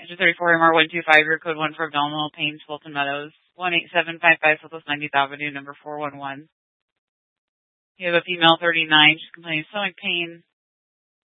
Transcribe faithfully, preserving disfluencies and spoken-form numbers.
Engine thirty-four, M R one two five, your code one for abdominal pain, Fulton Meadows. one eight seven five five Southwest ninetieth Avenue, number four one one. You have a female thirty-nine, she's complaining of stomach pain.